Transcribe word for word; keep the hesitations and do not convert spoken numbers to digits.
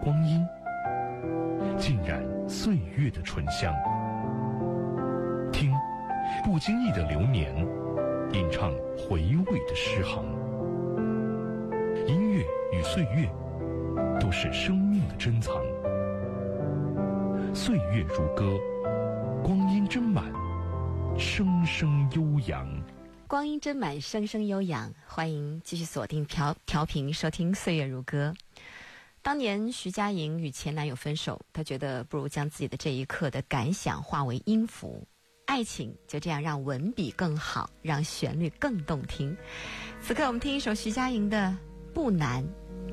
光阴，浸染岁月的醇香。听，不经意的流年，吟唱回味的诗行。音乐与岁月，都是生命的珍藏。岁月如歌，光阴真满，声声悠扬。 光阴真满，声声悠扬。欢迎继续锁定调调频收听《岁月如歌》。当年徐佳莹与前男友分手，她觉得不如将自己的这一刻的感想化为音符，爱情就这样让文笔更好，让旋律更动听。此刻我们听一首徐佳莹的《不难》。